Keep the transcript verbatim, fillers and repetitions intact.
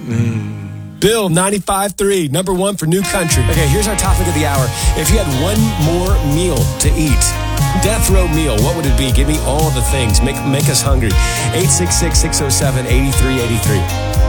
Mm. Bill, ninety-five three, number one for New Country. Okay, here's our topic of the hour. If you had one more meal to eat, death row meal, what would it be? Give me all the things. Make, make us hungry. eight six six, six oh seven, eight three eight three.